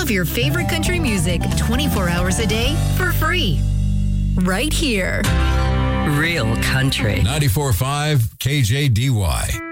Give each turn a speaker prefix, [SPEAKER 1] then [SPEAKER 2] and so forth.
[SPEAKER 1] of your favorite country music 24 hours a day for free. Right here.
[SPEAKER 2] Real country.
[SPEAKER 3] 94.5 KJDY.